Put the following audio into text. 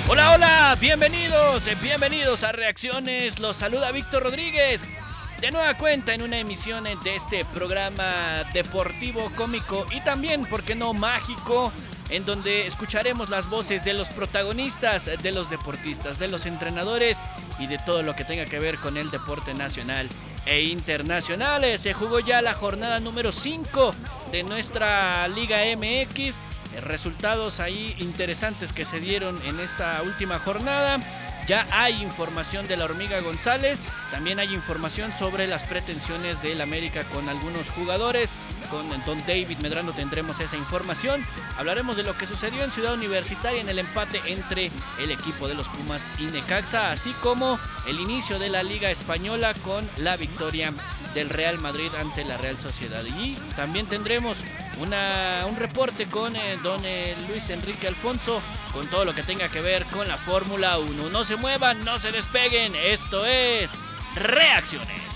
Hola, hola, bienvenidos a Reacciones, los saluda Víctor Rodríguez, de nueva cuenta en una emisión de este programa deportivo, cómico y también, ¿por qué no, mágico? En donde escucharemos las voces de los protagonistas, de los deportistas, de los entrenadores y de todo lo que tenga que ver con el deporte nacional e internacional. Se jugó ya la jornada número 5 de nuestra Liga MX. Resultados ahí interesantes que se dieron en esta última jornada. Ya hay información de la Hormiga González, también hay información sobre las pretensiones del América con algunos jugadores. Con Don David Medrano tendremos esa información. Hablaremos de lo que sucedió en Ciudad Universitaria en el empate entre el equipo de los Pumas y Necaxa, así como el inicio de la Liga Española con la victoria del Real Madrid ante la Real Sociedad. Y también tendremos un reporte con don Luis Enrique Alfonso con todo lo que tenga que ver con la Fórmula 1. No se muevan, no se despeguen, esto es Reacciones.